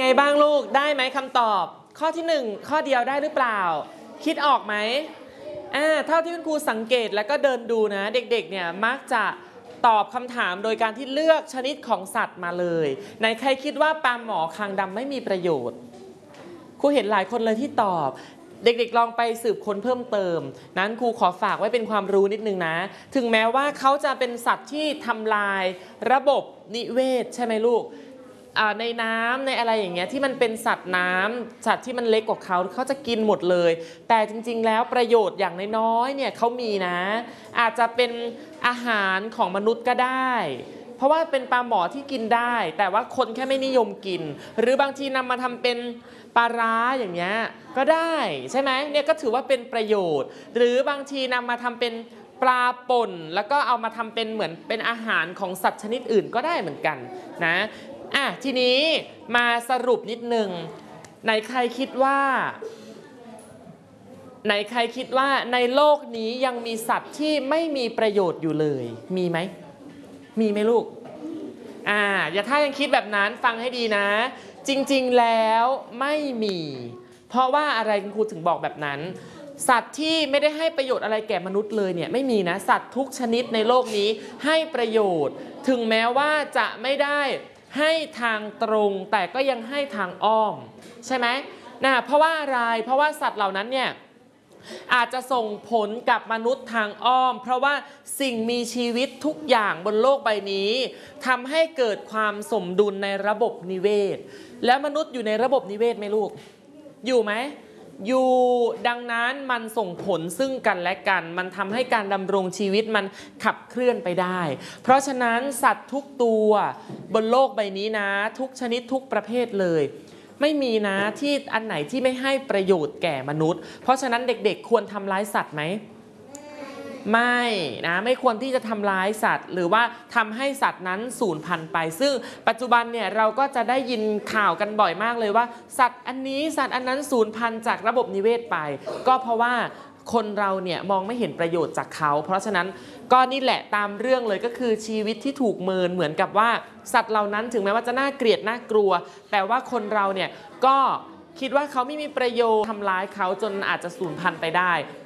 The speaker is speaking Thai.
บ้างลูกได้ไหมคำตอบข้อที่1ข้อเดียวได้หรือเปล่าคิดออกไหมเท่าที่คุณครูสังเกตแล้วก็เดินดูนะเด็กๆเนี่ยมักจะตอบคำถามโดยการที่เลือกชนิดของสัตว์มาเลยไหนใครคิดว่าปลาหมอคางดำไม่มีประโยชน์ครูเห็นหลายคนเลยที่ตอบเด็กๆลองไปสืบค้นเพิ่มเติมนั้นครูขอฝากไว้เป็นความรู้นิดนึงนะถึงแม้ว่าเขาจะเป็นสัตว์ที่ทำลายระบบนิเวศใช่ไหมลูกในน้ำในอะไรอย่างเงี้ยที่มันเป็นสัตว์น้ำสัตว์ที่มันเล็กกว่าเขาจะกินหมดเลยแต่จริงๆแล้วประโยชน์อย่างน้อยๆเนี่ยเขามีนะอาจจะเป็นอาหารของมนุษย์ก็ได้เพราะว่าเป็นปลาหมอที่กินได้แต่ว่าคนแค่ไม่นิยมกินหรือบางทีนำมาทำเป็นปลาร้าอย่างเงี้ยก็ได้ใช่ไหมเนี่ยก็ถือว่าเป็นประโยชน์หรือบางทีนำมาทำเป็นปลาป่นแล้วก็เอามาทำเป็นเหมือนเป็นอาหารของสัตว์ชนิดอื่นก็ได้เหมือนกันนะทีนี้มาสรุปนิดนึงไหนใครคิดว่าในโลกนี้ยังมีสัตว์ที่ไม่มีประโยชน์อยู่เลยมีไหมลูกอย่าถ้ายังคิดแบบนั้นฟังให้ดีนะจริงๆแล้วไม่มีเพราะว่าอะไรคุณครูถึงบอกแบบนั้นสัตว์ที่ไม่ได้ให้ประโยชน์อะไรแก่มนุษย์เลยเนี่ยไม่มีนะสัตว์ทุกชนิดในโลกนี้ให้ประโยชน์ถึงแม้ว่าจะไม่ได้ให้ทางตรงแต่ก็ยังให้ทางอ้อมใช่ไหมเพราะว่าอะไรเพราะว่าสัตว์เหล่านั้นเนี่ยอาจจะส่งผลกับมนุษย์ทางอ้อมเพราะว่าสิ่งมีชีวิตทุกอย่างบนโลกใบนี้ทำให้เกิดความสมดุลในระบบนิเวศแล้วมนุษย์อยู่ในระบบนิเวศไหมลูกอยู่ไหมอยู่ดังนั้นมันส่งผลซึ่งกันและกันมันทำให้การดำรงชีวิตมันขับเคลื่อนไปได้เพราะฉะนั้นสัตว์ทุกตัวบนโลกใบนี้นะทุกชนิดทุกประเภทเลยไม่มีนะที่อันไหนที่ไม่ให้ประโยชน์แก่มนุษย์เพราะฉะนั้นเด็กๆควรทำร้ายสัตว์ไหมไม่ควรที่จะทำร้ายสัตว์หรือว่าทำให้สัตว์นั้นสูญพันธุ์ไปซึ่งปัจจุบันเนี่ยเราก็จะได้ยินข่าวกันบ่อยมากเลยว่าสัตว์อันนี้สัตว์อันนั้นสูญพันธุ์จากระบบนิเวศไปก็เพราะว่าคนเราเนี่ยมองไม่เห็นประโยชน์จากเขาเพราะฉะนั้นก็นี่แหละตามเรื่องเลยก็คือชีวิตที่ถูกเมินเหมือนกับว่าสัตว์เหล่านั้นถึงแม้ว่าจะน่าเกลียดน่ากลัวแต่ว่าคนเราเนี่ยก็คิดว่าเขาไม่มีประโยชน์ทำร้ายเขาจนอาจจะสูญพันธุ์ไปได้